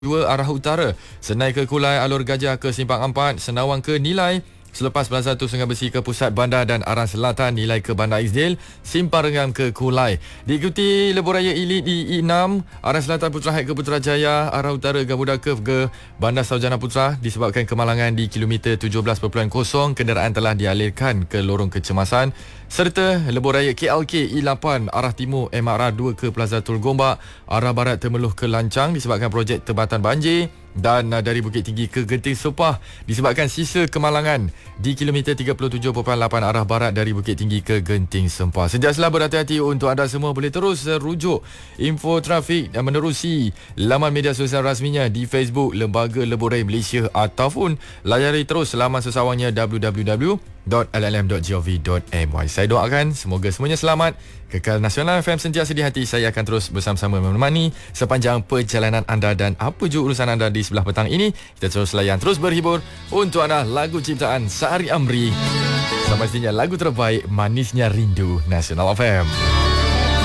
2 arah utara, Senai ke Kulai, Alur Gajah ke Simpang 4, Senawang ke Nilai, selepas Plaza Tu Sungai Besi ke Pusat Bandar dan arah selatan Nilai ke Bandar Isdil, Simpang Rengam ke Kulai. Diikuti lebuh raya Elite di E6, arah selatan Putrajaya ke Putrajaya, arah utara Gamuda Curve ke Bandar Sarjana Putra. Disebabkan kemalangan di kilometer 17.0, kenderaan telah dialihkan ke lorong kecemasan. Serta lebuh raya KLK E8 arah timur MRA 2 ke Plaza Tol Gombak, arah barat Temeloh ke Lancang disebabkan projek tebatan banjir. Dan dari Bukit Tinggi ke Genting Sepah disebabkan sisa kemalangan di kilometer 37.8 arah barat dari Bukit Tinggi ke Genting Sepah. Sentiasalah berhati-hati. Untuk anda semua boleh terus rujuk info trafik dan menerusi laman media sosial rasminya di Facebook Lembaga Lebuh Raya Malaysia ataupun layari terus laman sesawangnya www.llm.gov.my. Saya doakan semoga semuanya selamat. Kekal Nasional FM sentiasa di hati. Saya akan terus bersama-sama menemani sepanjang perjalanan anda dan apa juga urusan anda di sebelah petang ini. Kita terus layan, terus berhibur. Untuk anda lagu ciptaan Sa'ari Amri, semestinya lagu terbaik Manisnya Rindu Nasional FM.